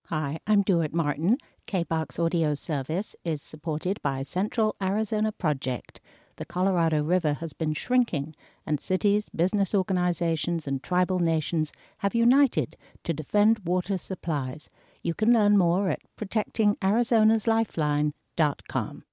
Hi, I'm Duart Martin. KBOX Audio Service is supported by Central Arizona Project. The Colorado River has been shrinking, and cities, business organizations, and tribal nations have united to defend water supplies. You can learn more at protectingarizonaslifeline.com.